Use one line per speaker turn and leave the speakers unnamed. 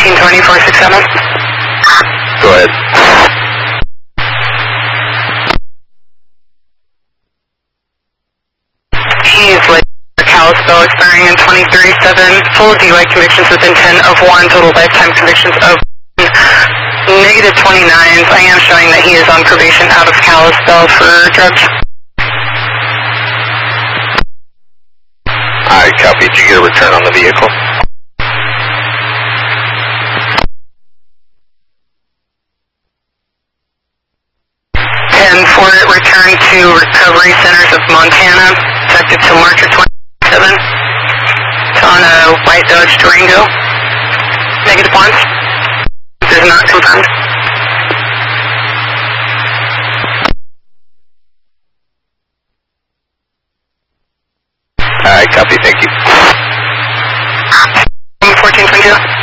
1420-467.
Go ahead.
He's like Kalispell expiring in 2037. Full DUI convictions with intent of 1. Total lifetime convictions of negative 29s. I am showing that he is on probation out of Kalispell for drugs.
Alright, copy. Did you get a return on the vehicle?
And for it, return to Recovery Centers of Montana, effective till March of 27. It's on a white Dodge Durango. Negative 1. This is not confirmed.
Alright, copy. Thank you.
1422.